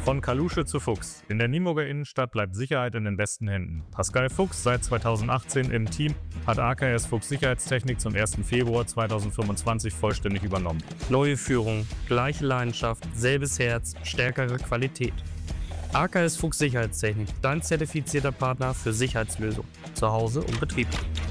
Von Kalusche zu Fuchs. In der Nienburger Innenstadt bleibt Sicherheit in den besten Händen. Pascal Fuchs, seit 2018 im Team, hat AKS Fuchs Sicherheitstechnik zum 1. Februar 2025 vollständig übernommen. Neue Führung, gleiche Leidenschaft, selbes Herz, stärkere Qualität. AKS Fuchs Sicherheitstechnik, dein zertifizierter Partner für Sicherheitslösungen, zu Hause und Betrieb.